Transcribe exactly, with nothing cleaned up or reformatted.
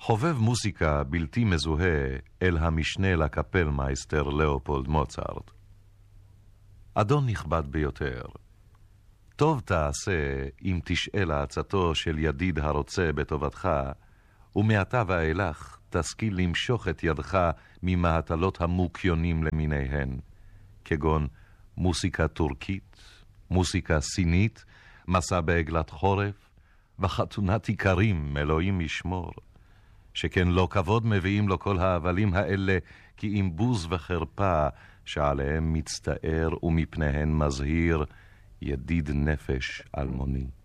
חובב מוסיקה בלתי מזוהה אל המשנה לקפלמייסטר לאופולד מוצרט. אדון נכבד ביותר, טוב תעשה אם תשאל העצתו של ידיד הרוצה בטובתך, ומעתה ואילך תשכיל למשוך את ידך ממהטלות המוקיונים למיניהן, כגון מוסיקה טורקית, מוסיקה סינית, מסע בעגלת חורף, וחתונת עיקרים, אלוהים ישמור. שכן לא כבוד מביאים לו כל ההבלים האלה, כי אם בוז וחרפה שעליהם מצטער ומפניהן מזהיר ידיד נפש אלמוני.